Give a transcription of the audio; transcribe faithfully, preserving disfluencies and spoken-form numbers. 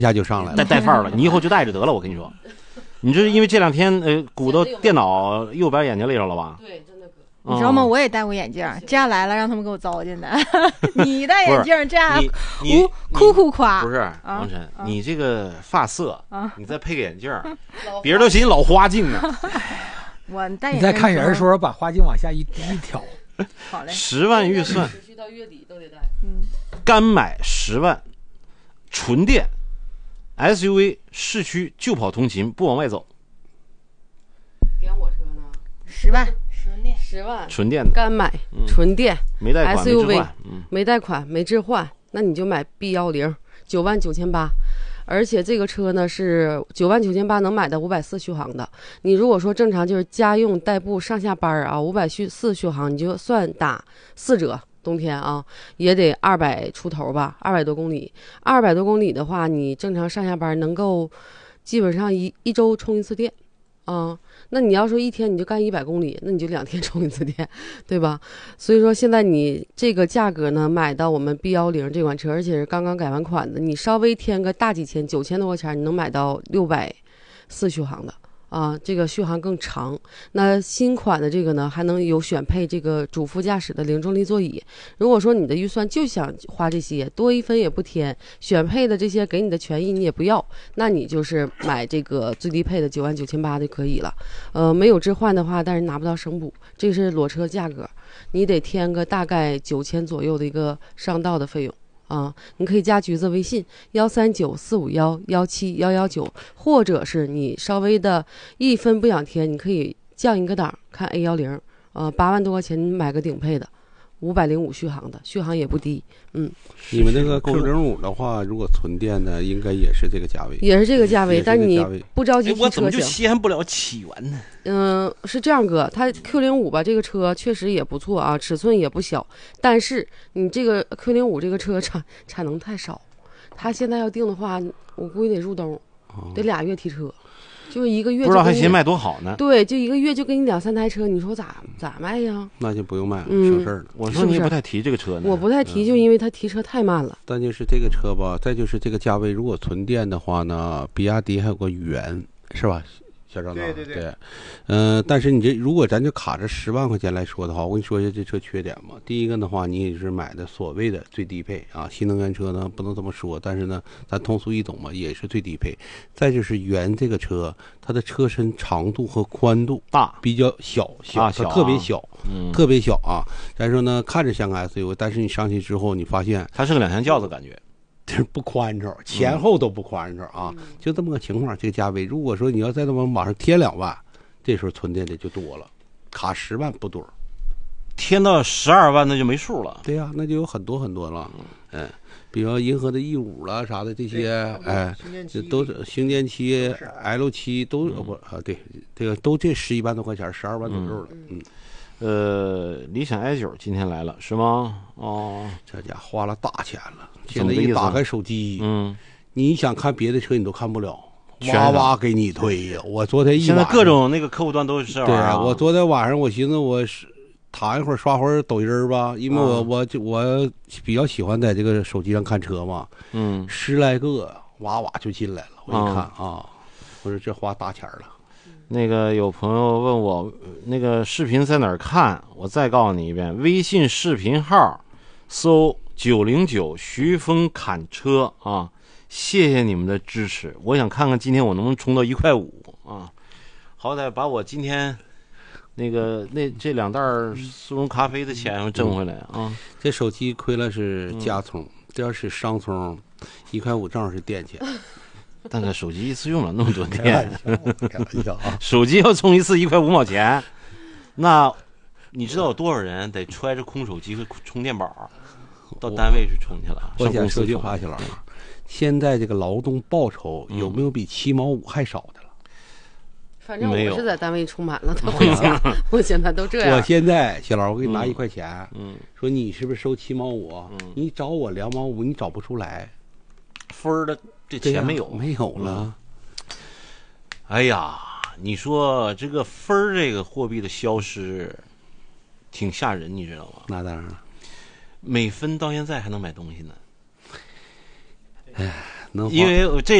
一下就上来了， 带带范儿了。你以后就带着得了，我跟你说。你这是因为这两天呃鼓到电脑右边眼睛里头了吧？ 对，真的哥。 你知道吗？我也戴过眼镜，这样来了让他们给我糟践的。你戴眼镜这样， 你哭哭夸。 不是王晨， 啊、 你这个发色， 啊、 你再配个眼镜，别人都寻思老花镜呢。 我戴眼镜， 你在看人的时候把花镜往下一一挑。 好嘞。 十万预算， 持续到月底都得戴。 嗯。 干买十万，纯电 S U V 市区就跑通勤，不往外走。 点我车呢？ 十万。 纯电十万， 纯电的干买、嗯、纯电， 没贷款 S U V 没置换、嗯、 没贷款没置换，那你就买 B 一零，九万九千八，而且这个车呢是九万九千八能买到五百四续航的。你如果说正常就是家用代步上下班啊，五百四续航，你就算打四折，冬天啊也得二百出头吧，二百多公里，二百多公里的话，你正常上下班能够基本上一一周充一次电。啊、嗯，那你要说一天你就干一百公里，那你就两天充一次电，对吧？所以说现在你这个价格呢，买到我们 B 一零这款车，而且是刚刚改完款的，你稍微添个大几千，九千多块钱，你能买到六百四续航的啊，这个续航更长。那新款的这个呢，还能有选配这个主副驾驶的零重力座椅。如果说你的预算就想花这些，多一分也不添，选配的这些给你的权益你也不要，那你就是买这个最低配的九万九千八就可以了。呃，没有置换的话，但是拿不到省补，这是裸车价格，你得添个大概九千左右的一个上道的费用。啊，你可以加橘子微信幺三九四五幺幺七幺幺九，或者是你稍微的一分不想添，你可以降一个档，看 A 一零，呃，八万多块钱你买个顶配的，五百零五续航的，续航也不低，嗯。 你们这个 Q 零五的话，如果纯电的，应该也是这个价位， 也是这个价位，但是你不着急提车型。 我怎么就稀罕不了起源呢？ 嗯、呃，是这样哥，它 Q 零五吧，这个车确实也不错啊，尺寸也不小，但是你这个 Q 零五这个车产产能太少，它现在要定的话，我估计得入冬，得俩月提车。就一个月就不知道还嫌卖多好呢。 对，就一个月就给你两三台车，你说咋咋卖呀？ 那就不用卖了， 嗯、 省事儿了。 我说你也不太提这个车呢。 我不太提，就因为它提车太慢了。 但就是这个车吧，再就是这个价位，如果纯电的话呢，比亚迪还有个元，是吧？小张对对对， 对，嗯、呃，但是你这如果咱就卡着十万块钱来说的话，我跟你说一下这车缺点嘛。第一个的话，你也是买的所谓的最低配啊，新能源车呢不能这么说，但是呢，咱通俗易懂嘛，也是最低配。再就是元这个车，它的车身长度和宽度大， 比较小，小， 啊、小特别小， 嗯， 特别小啊。再说呢，看着像个 S U V， 但是你上去之后，你发现它是个两厢轿子感觉。 就是不宽敞，前后都不宽敞啊，嗯、就这么个情况。这个价位，如果说你要再这么往上添两万，这时候纯电的就多了，卡十万不多， 添到十二万那就没数了。 对呀、啊，那就有很多很多了。嗯，比如银河的 E 五了啥的这些，哎，都是星舰七、L 七都、嗯、不啊，对，这个都这十一万多块钱，十二万左右了。嗯。嗯呃，理想 i 九今天来了是吗？哦， 这家花了大钱了。现在一打开手机， 嗯， 你想看别的车你都看不了，哇哇给你推呀！我昨天一现在各种那个客户端都是这玩意儿、 啊。对，我昨天晚上我寻思我是躺一会儿刷会儿抖音吧，因为我、啊、我我比较喜欢在这个手机上看车嘛。 嗯， 十来个哇哇就进来了，我一看啊，啊我说这花大钱了。 那个有朋友问我那个视频在哪儿看，我再告诉你一遍，微信视频号搜九零九徐峰侃车啊，谢谢你们的支持，我想看看今天我能不能冲到一块五啊，好歹把我今天那个那这两袋速溶咖啡的钱挣回来啊、嗯！ 这手机亏了是加充，这、嗯、要是商充，一块五正好是电钱。 但是手机一次用了那么多电， 开玩笑啊！ 手机要充一次一块五毛钱，那你知道有多少人得揣着空手机和充电宝到单位去充去了？ 我想说句话，小老，现在这个劳动报酬有没有比七毛五还少的了？ 反正我是在单位充满了，他回家，我现在都这样。 我现在小老，我给你拿一块钱， 嗯， 说你是不是收七毛五？嗯，你找我两毛五，你找不出来， 分儿的。这钱没有、 啊、没有了、 嗯，哎呀，你说这个分儿这个货币的消失，挺吓人，你知道吗？ 那当然了， 每分到现在还能买东西呢。 哎， 能花因为这